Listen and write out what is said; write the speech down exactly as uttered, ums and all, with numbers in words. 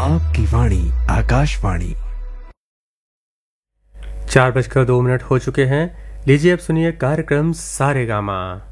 आपकी वाणी आकाशवाणी। चार बजकर दो मिनट हो चुके हैं। लीजिए अब सुनिए कार्यक्रम सारेगामा।